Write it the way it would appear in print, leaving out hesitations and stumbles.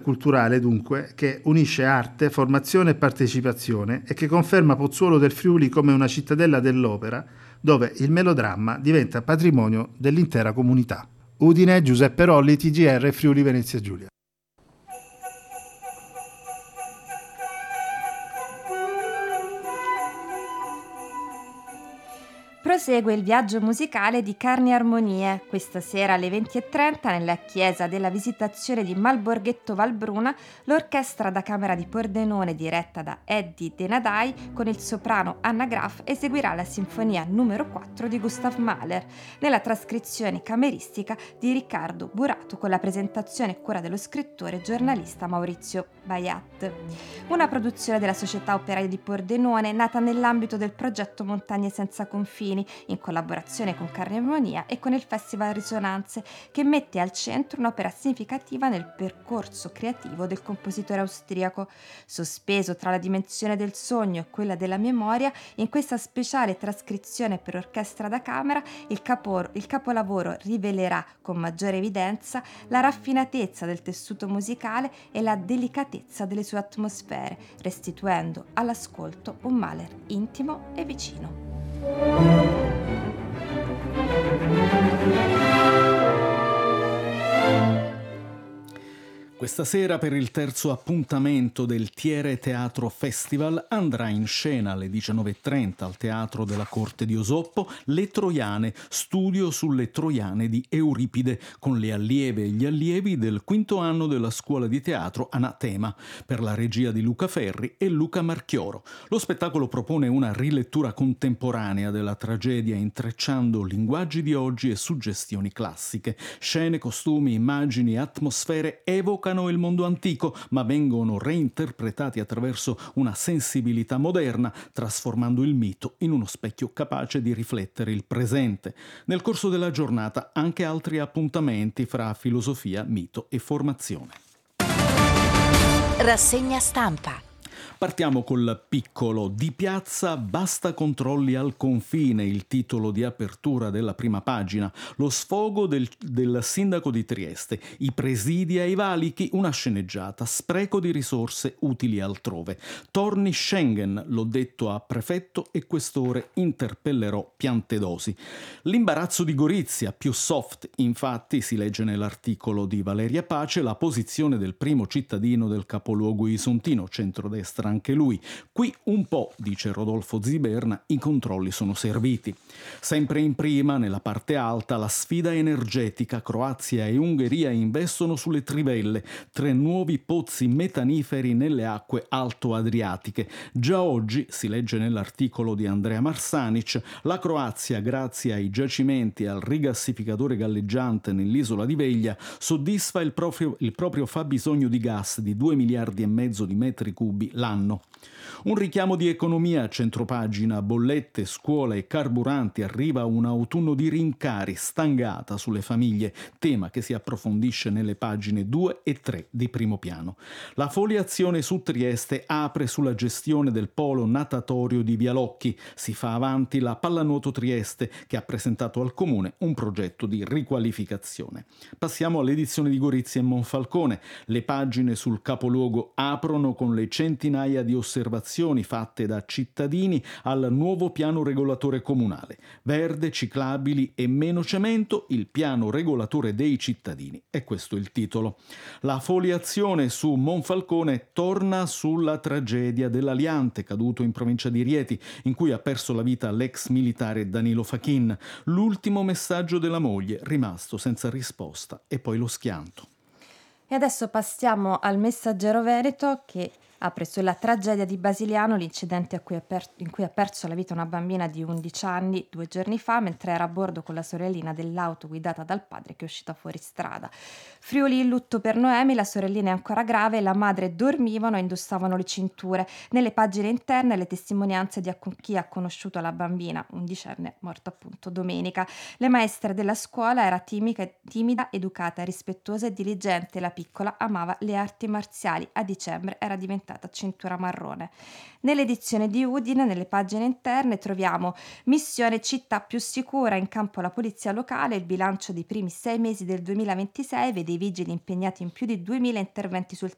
culturale, dunque, che unisce arte, formazione e partecipazione e che conferma Pozzuolo del Friuli come una cittadella dell'opera, dove il melodramma diventa patrimonio dell'intera comunità. Udine, Giuseppe Rolli, TGR, Friuli Venezia Giulia. Prosegue il viaggio musicale di Carni Armonie. Questa sera alle 20:30 nella chiesa della Visitazione di Malborghetto Valbruna l'orchestra da camera di Pordenone diretta da Eddie Denadai con il soprano Anna Graf eseguirà la sinfonia numero 4 di Gustav Mahler nella trascrizione cameristica di Riccardo Burato con la presentazione a cura dello scrittore e giornalista Maurizio Bayat. Una produzione della Società Operaia di Pordenone nata nell'ambito del progetto Montagne Senza Confini in collaborazione con Carni Armonia e con il Festival Risonanze, che mette al centro un'opera significativa nel percorso creativo del compositore austriaco. Sospeso tra la dimensione del sogno e quella della memoria, in questa speciale trascrizione per orchestra da camera il capolavoro rivelerà con maggiore evidenza la raffinatezza del tessuto musicale e la delicatezza delle sue atmosfere, restituendo all'ascolto un Mahler intimo e vicino. Questa sera, per il terzo appuntamento del Tiere Teatro Festival, andrà in scena alle 19:30 al Teatro della Corte di Osoppo Le Troiane, studio sulle Troiane di Euripide, con le allieve e gli allievi del quinto anno della scuola di teatro Anatema, per la regia di Luca Ferri e Luca Marchioro. Lo spettacolo propone una rilettura contemporanea della tragedia, intrecciando linguaggi di oggi e suggestioni classiche. Scene, costumi, immagini, atmosfere evocano il mondo antico, ma vengono reinterpretati attraverso una sensibilità moderna, trasformando il mito in uno specchio capace di riflettere il presente. Nel corso della giornata anche altri appuntamenti fra filosofia, mito e formazione. Rassegna stampa. Partiamo col piccolo. Di piazza basta controlli al confine, il titolo di apertura della prima pagina. Lo sfogo del sindaco di Trieste. I presidi ai valichi, una sceneggiata. Spreco di risorse utili altrove. Torni Schengen, l'ho detto a prefetto e questore, interpellerò Piantedosi. L'imbarazzo di Gorizia, più soft. Infatti, si legge nell'articolo di Valeria Pace, la posizione del primo cittadino del capoluogo isontino, centrodestra anche lui. Qui un po', dice Rodolfo Ziberna, i controlli sono serviti. Sempre in prima, nella parte alta, la sfida energetica. Croazia e Ungheria investono sulle trivelle, 3 nuovi pozzi metaniferi nelle acque alto-adriatiche. Già oggi, si legge nell'articolo di Andrea Marsanic, la Croazia, grazie ai giacimenti e al rigassificatore galleggiante nell'isola di Veglia, soddisfa il proprio fabbisogno di gas di 2 miliardi e mezzo di metri cubi l'anno. Un richiamo di economia a centropagina, bollette, scuola e carburanti, arriva un autunno di rincari, stangata sulle famiglie, tema che si approfondisce nelle pagine 2 e 3 di primo piano. La foliazione su Trieste apre sulla gestione del polo natatorio di Vialocchi. Si fa avanti la Pallanuoto Trieste, che ha presentato al comune un progetto di riqualificazione. Passiamo all'edizione di Gorizia e Monfalcone. Le pagine sul capoluogo aprono con le centinaia di osservazioni fatte da cittadini al nuovo piano regolatore comunale. Verde, ciclabili e meno cemento, il piano regolatore dei cittadini. E questo è il titolo. La foliazione su Monfalcone torna sulla tragedia dell'Aliante, caduto in provincia di Rieti, in cui ha perso la vita l'ex militare Danilo Fachin. L'ultimo messaggio della moglie, rimasto senza risposta, e poi lo schianto. E adesso passiamo al Messaggero Veneto, che apre sulla tragedia di Basiliano, l'incidente in cui ha perso la vita una bambina di 11 anni 2 giorni fa mentre era a bordo con la sorellina dell'auto guidata dal padre che è uscita fuori strada. Friuli in lutto per Noemi, la sorellina è ancora grave e la madre dormivano e indossavano le cinture. Nelle pagine interne le testimonianze di chi ha conosciuto la bambina, undicenne, morta appunto domenica. Le maestre della scuola era timida, educata, rispettosa e diligente. La piccola amava le arti marziali. A dicembre era diventata cintura marrone. Nell'edizione di Udine, nelle pagine interne, troviamo missione città più sicura, in campo la polizia locale. Il bilancio dei primi 6 mesi del 2026 vede i vigili impegnati in più di 2000 interventi sul